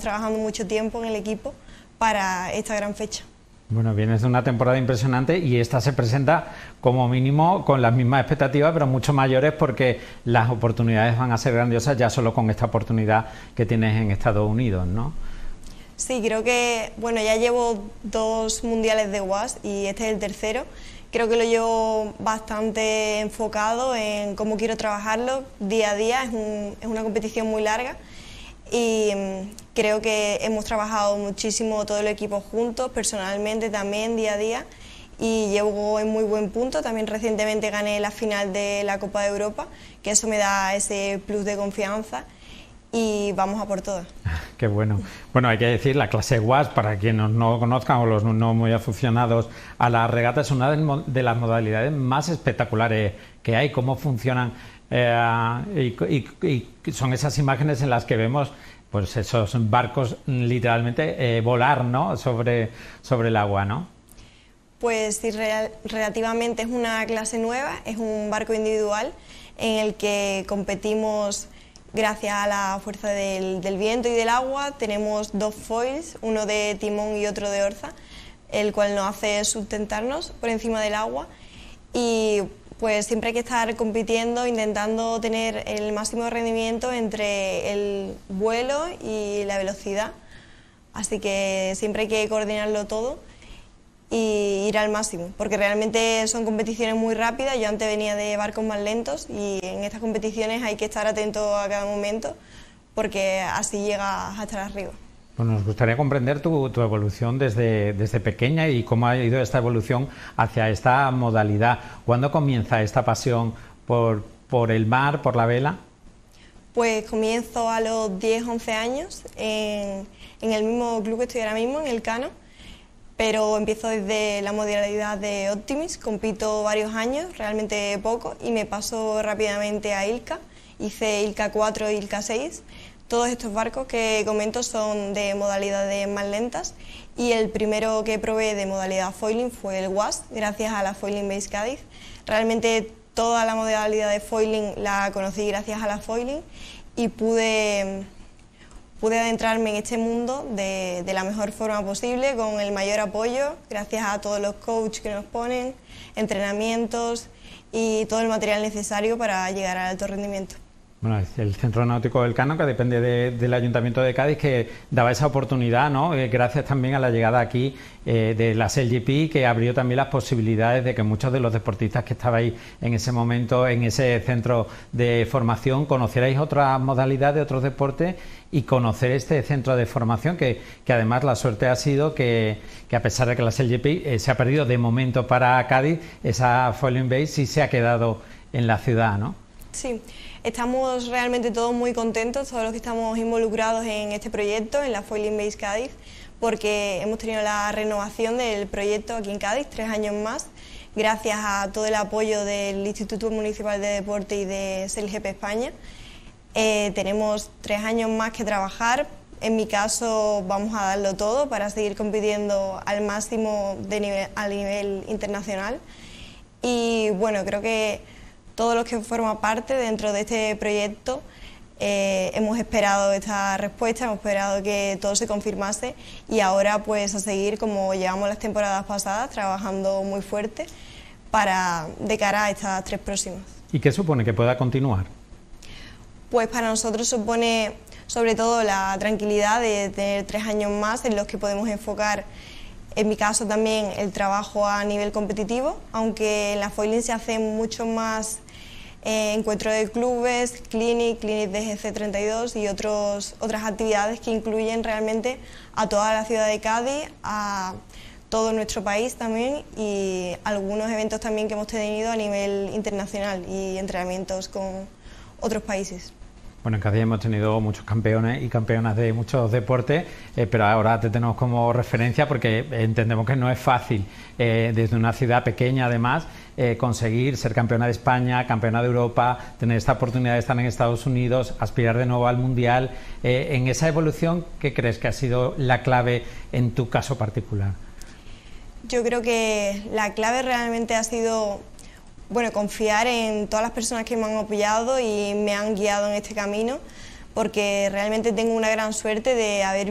trabajando mucho tiempo en el equipo para esta gran fecha. Bueno, vienes de una temporada impresionante y esta se presenta como mínimo con las mismas expectativas, pero mucho mayores porque las oportunidades van a ser grandiosas ya solo con esta oportunidad que tienes en Estados Unidos, ¿no? Sí, creo que, bueno, ya llevo 2 mundiales de WASH y este es el tercero. Creo que lo llevo bastante enfocado en cómo quiero trabajarlo día a día, es una competición muy larga. Y creo que hemos trabajado muchísimo todo el equipo juntos, personalmente también, día a día, y llevo en muy buen punto. También recientemente gané la final de la Copa de Europa, que eso me da ese plus de confianza y vamos a por todas. Qué bueno. Bueno, hay que decir, la clase WASH, para quienes no conozcan o los no muy aficionados a la regata, es una de las modalidades más espectaculares que hay. ¿Cómo funcionan? Y son esas imágenes en las que vemos pues esos barcos literalmente volar, ¿no? sobre el agua, ¿no? Pues sí, relativamente es una clase nueva, es un barco individual en el que competimos gracias a la fuerza del viento y del agua. Tenemos 2 foils, uno de timón y otro de orza, el cual nos hace sustentarnos por encima del agua, y pues siempre hay que estar compitiendo, intentando tener el máximo rendimiento entre el vuelo y la velocidad. Así que siempre hay que coordinarlo todo y ir al máximo, porque realmente son competiciones muy rápidas. Yo antes venía de barcos más lentos y en estas competiciones hay que estar atento a cada momento, porque así llegas a estar arriba. Bueno, nos gustaría comprender tu evolución desde pequeña y cómo ha ido esta evolución hacia esta modalidad. ¿Cuándo comienza esta pasión por el mar, por la vela? Pues comienzo a los 10-11 años en el mismo club que estoy ahora mismo, en el Cano, pero empiezo desde la modalidad de Optimist, compito varios años, realmente poco, y me paso rápidamente a ILCA. Hice ILCA 4 y ILCA 6. Todos estos barcos que comento son de modalidades más lentas, y el primero que probé de modalidad foiling fue el WASH, gracias a la Foiling Base Cádiz. Realmente toda la modalidad de foiling la conocí gracias a la foiling y pude adentrarme en este mundo de la mejor forma posible, con el mayor apoyo, gracias a todos los coaches que nos ponen, entrenamientos y todo el material necesario para llegar al alto rendimiento. Bueno, es el Centro Náutico del Cano, que depende del Ayuntamiento de Cádiz, que daba esa oportunidad, ¿no? Gracias también a la llegada aquí de las LGP, que abrió también las posibilidades de que muchos de los deportistas que estabais en ese momento en ese centro de formación conocierais otras modalidades, otros deportes, y conocer este centro de formación, que además la suerte ha sido que a pesar de que las LGP se ha perdido de momento para Cádiz, esa Foiling Base sí se ha quedado en la ciudad, ¿no? Sí, estamos realmente todos muy contentos, todos los que estamos involucrados en este proyecto, en la Foiling Base Cádiz, porque hemos tenido la renovación del proyecto aquí en Cádiz, 3 años más, gracias a todo el apoyo del Instituto Municipal de Deporte y de SELGP España. Tenemos 3 años más que trabajar. En mi caso vamos a darlo todo para seguir compitiendo al máximo a nivel internacional. Y bueno, creo que todos los que forman parte dentro de este proyecto hemos esperado esta respuesta, hemos esperado que todo se confirmase, y ahora pues a seguir como llevamos las temporadas pasadas, trabajando muy fuerte de cara a estas 3 próximas. ¿Y qué supone que pueda continuar? Pues para nosotros supone sobre todo la tranquilidad de tener 3 años más en los que podemos enfocar, en mi caso también, el trabajo a nivel competitivo, aunque en la foiling se hacen mucho más encuentros de clubes, clinic de GC32 y otras actividades que incluyen realmente a toda la ciudad de Cádiz, a todo nuestro país también, y algunos eventos también que hemos tenido a nivel internacional y entrenamientos con otros países. Bueno, en Cádiz hemos tenido muchos campeones y campeonas de muchos deportes, pero ahora te tenemos como referencia porque entendemos que no es fácil, desde una ciudad pequeña además, conseguir ser campeona de España, campeona de Europa, tener esta oportunidad de estar en Estados Unidos, aspirar de nuevo al Mundial. En esa evolución, ¿qué crees que ha sido la clave en tu caso particular? Yo creo que la clave realmente ha sido, bueno, confiar en todas las personas que me han apoyado y me han guiado en este camino, porque realmente tengo una gran suerte de haber